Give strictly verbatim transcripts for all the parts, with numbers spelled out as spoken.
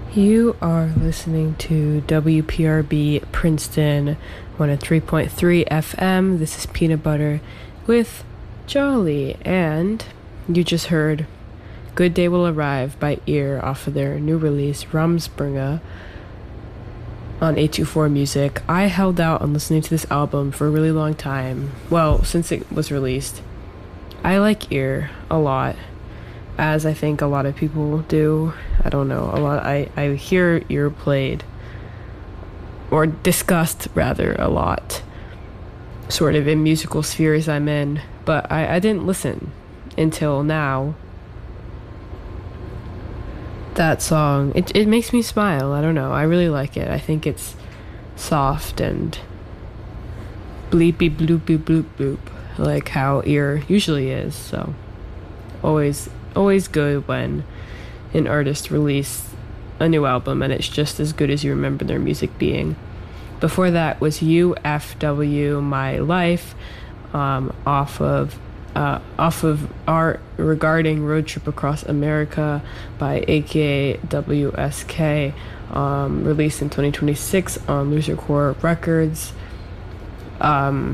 You are listening to W P R B Princeton one oh three point three F M. This is Peanut Butter with Jolly, and you just heard Good Day Will Arrive by Ear off of their new release, Rumspringa, on eight two four Music. I held out on listening to this album for a really long time. Well, since it was released. I like Ear a lot, as I think a lot of people do. I don't know, a lot. I, I hear Ear played, or discussed rather, a lot, sort of in musical spheres I'm in, but I, I didn't listen until now. That song, it, it makes me smile. I don't know, I really like it. I think it's soft and bleepy bloopy bloop bloop, like how Ear usually is. So always always good when an artist release a new album and it's just as good as you remember their music being. Before that was U F W My Life, um, off of uh, off of Art Regarding Road Trip Across America by A K A W S K, um, released in twenty twenty-six on Loser Core Records. Um,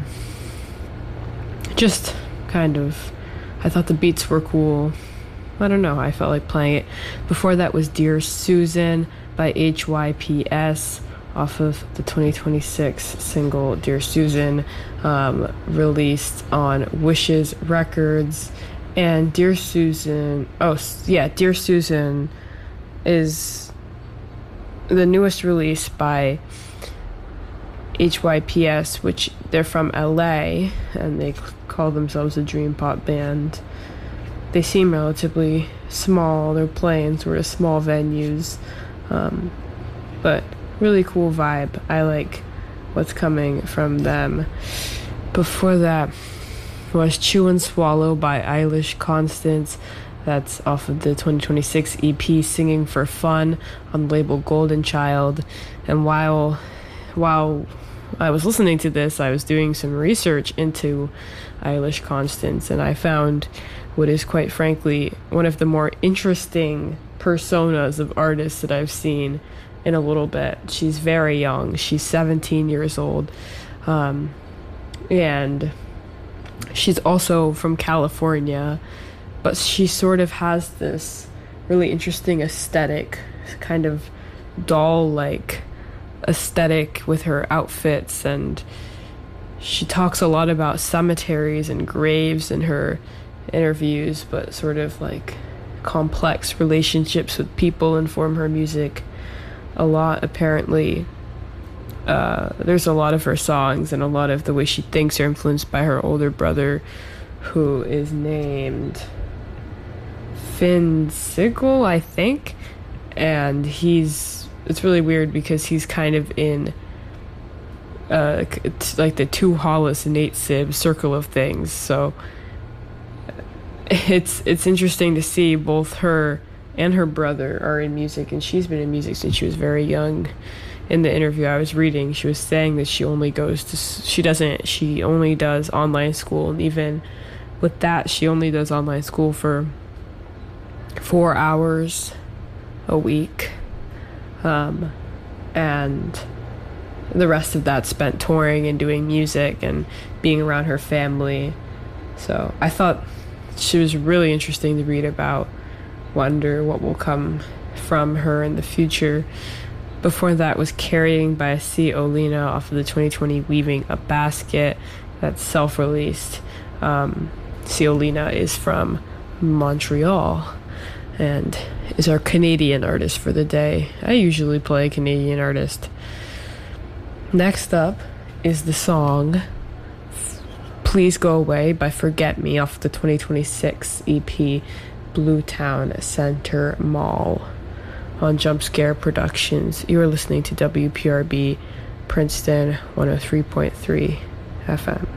just kind of, I thought the beats were cool. I don't know, I felt like playing it. Before that was Dear Susan by H Y P S, off of the twenty twenty-six single Dear Susan, um, released on Wishes Records. And Dear Susan, oh yeah, Dear Susan is the newest release by H Y P S, which they're from L A, and they call themselves a dream pop band. They seem relatively small. They're playing sort of small venues, um, but really cool vibe. I like what's coming from them. Before that was Chew and Swallow by Eilish Constance. That's off of the twenty twenty-six E P Singing for Fun on the label Golden Child. And while while I was listening to this, I was doing some research into Eilish Constance, and I found what is quite frankly one of the more interesting personas of artists that I've seen in a little bit. She's very young. She's seventeen years old. Um, and she's also from California, but she sort of has this really interesting aesthetic, kind of doll-like aesthetic with her outfits, and she talks a lot about cemeteries and graves in her interviews, but sort of like complex relationships with people inform her music a lot. Apparently, uh, there's a lot of her songs and a lot of the way she thinks are influenced by her older brother, who is named Finn Sigel, I think, and he's it's really weird because he's kind of in uh, it's like the two Hollis, Nate Sib circle of things. So it's it's interesting to see both her and her brother are in music, and she's been in music since she was very young. In the interview I was reading, she was saying that she only goes to she doesn't she only does online school, and even with that, she only does online school for four hours a week. Um, and the rest of that spent touring and doing music and being around her family. So I thought she was really interesting to read about. Wonder what will come from her in the future. Before that was Carrying by C. Olina off of the twenty twenty Weaving a Basket. That's self-released. Um, C. Olina is from Montreal and is our Canadian artist for the day. I usually play a Canadian artist. Next up is the song Please Go Away by Forget Me off the twenty twenty-six E P Blue Town Center Mall on Jump Scare Productions. You are listening to W P R B Princeton one oh three point three F M.